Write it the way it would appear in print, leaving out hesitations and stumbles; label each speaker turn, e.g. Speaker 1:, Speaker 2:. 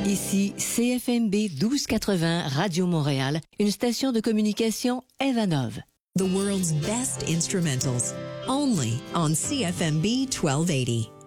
Speaker 1: Ici CFMB 1280 Radio Montréal, une station de communication Evanov.
Speaker 2: The world's best instrumentals, only on CFMB 1280.